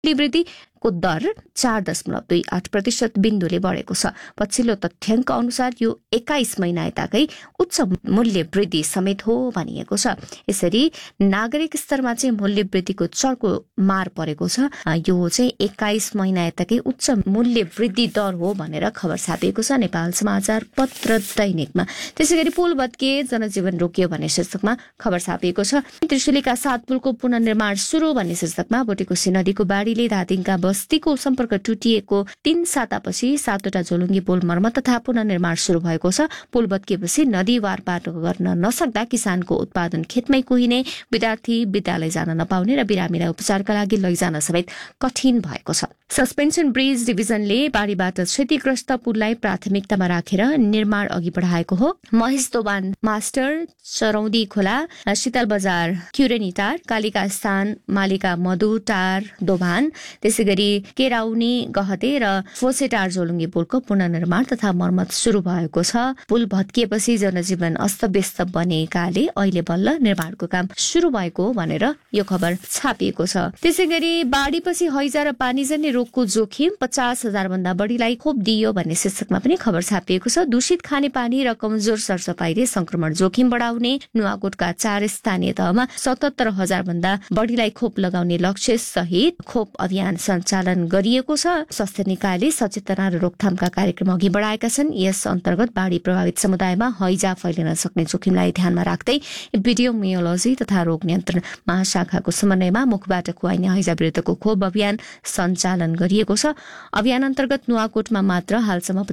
वृद्धिको दर 4.28% बिन्दुले बढेको छ। पछिल्लो तथ्याङ्क अनुसार यो 21 महिना यताकै उच्च मूल्य वृद्धि समेत हो भनिएको छ। यसरी नागरिक स्तरमा चाहिँ मूल्य वृद्धिको चर्को मार परेको छ। यो चाहिँ 21 महिना यताकै उच्च मूल्य वृद्धि दर हो भनेर खबर छापिएको छ नेपाल समाचार पत्र दैनिकमा। त्यसैगरी पुल भत्किए जनजीवन रोकियो भन्ने शीर्षकमा खबर छापिएको छ। त्रिशुलीका 7 पुलको पुनर्निर्माण सुरु भन्ने शीर्षकमा बोटेकोसी नदीको बाढीले धादिङका बस्तीको सम्पर्क टुटिएको 3 सातापछि 7वटा झोलुङ्गी पुल मर्मत तथा पुनर्निर्माण सुरु भएको छ। पुल भत्किएपछि नदी वारपार गर्न नसक्दा किसानको उत्पादन खेतमै कुहिने, विद्यार्थी विद्यालय जान नपाउने र बिरामीलाई उपचारका लागि लैजान समेत कठिन भएको छ। सस्पेन्सन ब्रिज डिभिजनले बाढीबाट क्षतिग्रस्त पुललाई प्राथमिकतामा राखेर निर्माण अघि बढाएको हो। महेश दोबान मास्टर, चरौदी खोला, शीतल बजार, क्युरेनी टार, कालिका स्थान, मालिका मधु टार दोभान, त्यसैगरी केराउनी गहते र फोसेटार झोलुङ्गी पुलको पुनर्निर्माण तथा मर्मत सुरु भएको छ। पुल भत्किएपछि जनजीवन अस्तव्यस्त बनेकाले अहिले बल्ल निर्माणको काम सुरु भएको भनेर यो खबर छापिएको छ। त्यसैगरी बाढीपछि हैजा र पानीजन्य रोगको जोखिम 50,000 भन्दा बढीलाई खोप दिइयो भन्ने शीर्षकमा पनि खबर छापिएको छ। दूषित खानेपानी र कमजोर सरसफाइले संक्रमण जोखिम बढाउने नुवाकोटका 4 स्थानीय तहमा 77,000 भन्दा बढीलाई खोप लगाउने लक्ष्य सहित खोप अभियान सञ्चालन गरिएको छ। स्वास्थ्य निकायले सचेतना र रोकथामका कार्यक्रम अघि बढाएका छन्। यस अन्तर्गत बाढी प्रभावित समुदायमा हैजा फैलिन सक्ने जोखिमलाई ध्यानमा राख्दै एपिडेमियोलोजी तथा रोग नियन्त्रण महाशाखाको समन्वयमा मुखबाट खुवाइने हैजा विरुद्धको खोप अभियान सञ्चालन गरिएको छ। अभियान अन्तर्गत नुवाकोटमा मात्र हालसम्म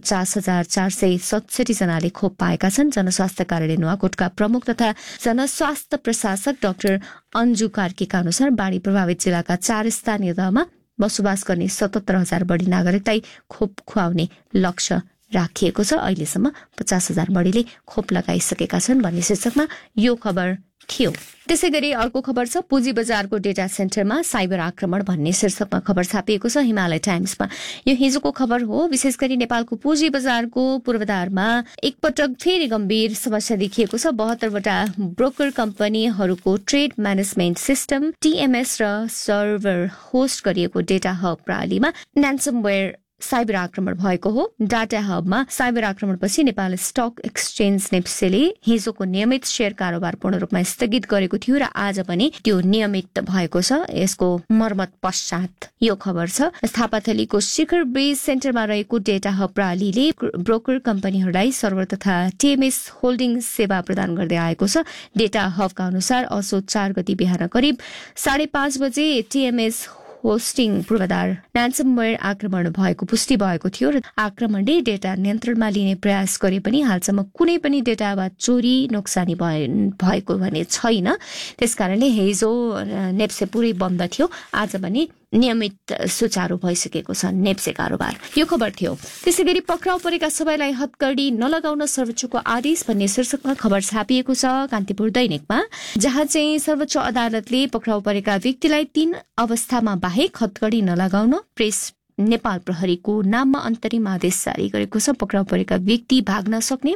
50,467 जनाले खोप पाएका छन्। जनस्वास्थ्य कार्यालय नुवाकोटका प्रमुख तथा जनस्वास्थ्य प्रशासक डाक्टर अन्जु कार्कीका अनुसार बाढी प्रभावित जिल्लाका 4 स्थानीय तहमा बसोबास गर्ने 77,000 बढी नागरिकलाई खोप खुवाउने लक्ष्य राखिएको छ। अहिलेसम्म 50,000 बढीले खोप लगाइसकेका छन् भन्ने शीर्षकमा यो खबर थियो। त्यसैगरी अर्को खबर छ पुँजी बजारको डेटा सेन्टरमा साइबर आक्रमण भन्ने शीर्षकमा खबर छापिएको छ हिमालय टाइम्समा। यो हिजोको खबर हो। विशेष गरी नेपालको पुँजी बजारको पूर्वाधारमा एकपटक फेरि गम्भीर समस्या देखिएको छ। 72वटा ब्रोकर कम्पनीहरूको ट्रेड म्यानेजमेन्ट सिस्टम TMS र सर्भर होस्ट गरिएको डेटा हब प्रणालीमा ऱ्यान्समवेयर साइबर आक्रमण भएको हो। Data हबमा cyber आक्रमणपछि Nepal stock exchange नेप्सेले हिजोको नियमित शेयर कारोबार पूर्ण रूपमा स्थगित गरेको थियो र आज पनि त्यो नियमित भएको छ। यसको मर्मत पश्चात यो खबर छ। स्थापनाथलीको शिखर ब्रिज सेन्टरमा रहेको डेटा हब प्रणालीले ब्रोकर कम्पनीहरूलाई सर्भर तथा TMS होल्डिङ सेवा प्रदान गर्दै आएको छ। डेटा हबका अनुसार असोज 4 गते बिहान करिब 5:30 बजे TMS होस्टिङ पूर्वाधार ऱ्यान्समवेयर आक्रमण भएको पुष्टि भएको थियो र आक्रमणले डेटा नियन्त्रणमा लिने प्रयास गरे पनि हालसम्म कुनै पनि डेटा वा चोरी नोक्सानी भएको भने छैन। त्यसकारणले हिजो नेप्से पुरै बन्द थियो। आज पनि नियमित सुचारू भइसकेको छ नेप्से कारोबार। यो खबर थियो। त्यसैगरी पक्राउ परेका सबैलाई हतकडी नलगाउन सर्वोच्चको आदेश भन्ने शीर्षकमा खबर छापिएको छ कान्तिपुर दैनिकमा, जहाँ चाहिँ सर्वोच्च अदालतले पक्राउ परेका व्यक्तिलाई 3 अवस्थामा बाहेक हतकडी नलगाउन प्रेस नेपाल प्रहरीको नाममा अन्तरिम आदेश जारी गरेको छ। पक्राउ परेका व्यक्ति भाग्न सक्ने,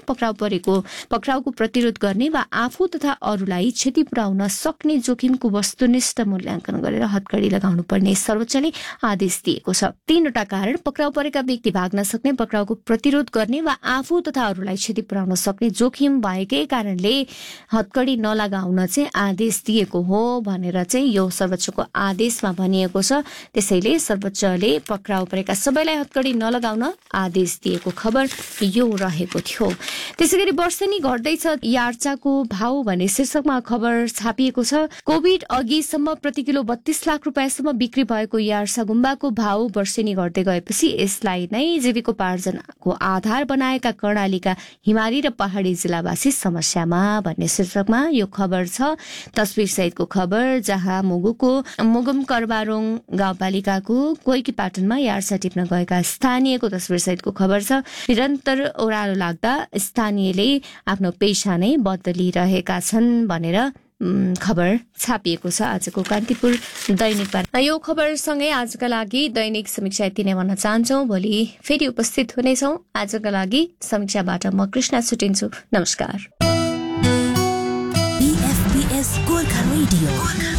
पक्राउको प्रतिरोध गर्ने वा आफू तथा अरूलाई क्षति पुर्याउन सक्ने जोखिमको वस्तुनिष्ठ मूल्याङ्कन गरेर हतकडी लगाउनु पर्ने सर्वोच्चले आदेश दिएको छ। 3वटा कारण पक्राउ परेका व्यक्ति भाग्न सक्ने, पक्राउको प्रतिरोध गर्ने वा आफू तथा अरूलाई क्षति पुर्याउन सक्ने जोखिम भएकै कारणले हतकडी नलगाउन चाहिँ आदेश दिएको हो भनेर चाहिँ यो सर्वोच्चको आदेशमा भनिएको छ। त्यसैले सर्वोच्चले पक्राउ परेका सबैलाई हतकडी नलगाउन आदेश दिएको खबर यो रहेको थियो। त्यसैगरी वर्षेनी घट्दैछ यार्चाको भाव भन्ने शीर्षकमा खबर छापिएको छ। कोभिड अघिसम्म प्रति किलो 32 लाख रुपियाँसम्म बिक्री भएको यार्सा गुम्बाको भाव वर्षेनी घट्दै गएपछि यसलाई नै जीविकोपार्जनको आधार बनाएका कर्णालीका हिमाली र पहाडी जिल्लावासी समस्यामा भन्ने शीर्षकमा यो खबर छ। तस्बिर सहितको खबर, जहाँ मुगुम करबारोङ गाउँपालिकाको कोइकी पाटनमा यार्सा टिप्न गएका स्थानीयको तस्बिर सहितको खबर छ। निरन्तर ओह्रालो लाग्दा स्थानीयले आफ्नो पेशा नै बदलिरहेका छन् भनेर खबर छापिएको छ आजको कान्तिपुर दैनिकमा। यो खबरसँगै आजका लागि दैनिक समीक्षा यति नै भन्न चाहन्छौँ। भोलि फेरि उपस्थित हुनेछौँ। आजका लागि समीक्षाबाट म कृष्णा छुटिन्छु। नमस्कार। BFBS Gorkha radio.